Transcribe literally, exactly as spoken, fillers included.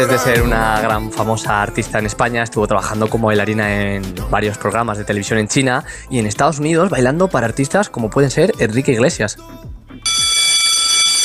De ser una gran famosa artista en España, estuvo trabajando como bailarina en varios programas de televisión en China y en Estados Unidos bailando para artistas como pueden ser Enrique Iglesias.